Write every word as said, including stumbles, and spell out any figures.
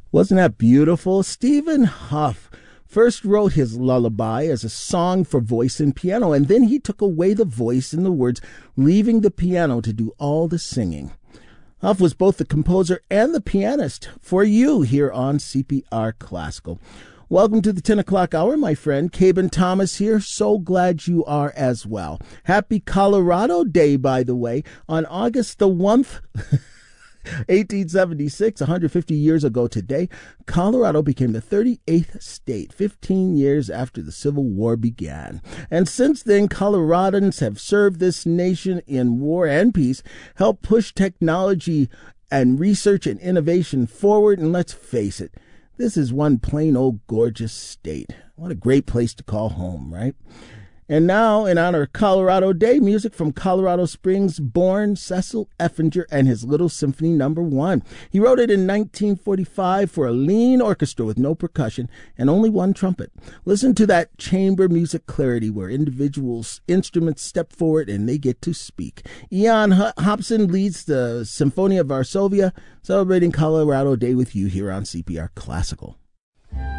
Wasn't that beautiful? Stephen Hough first wrote his lullaby as a song for voice and piano, and then he took away the voice and the words, leaving the piano to do all the singing. Hough was both the composer and the pianist for you here on C P R Classical. Welcome to the ten o'clock hour, my friend. Caben Thomas here. So glad you are as well. Happy Colorado Day, by the way, on August the first, eighteen seventy-six, one hundred fifty years ago today, Colorado became the thirty-eighth state, fifteen years after the Civil War began. And since then, Coloradans have served this nation in war and peace, helped push technology and research and innovation forward, and let's face it, this is one plain old gorgeous state. What a great place to call home, right? And now, in honor of Colorado Day, music from Colorado Springs born Cecil Effinger and his Little Symphony Number One. He wrote it in nineteen forty-five for a lean orchestra with no percussion and only one trumpet. Listen to that chamber music clarity where individuals' instruments step forward and they get to speak. Ian Hobson leads the Symphonia Varsovia, celebrating Colorado Day with you here on C P R Classical.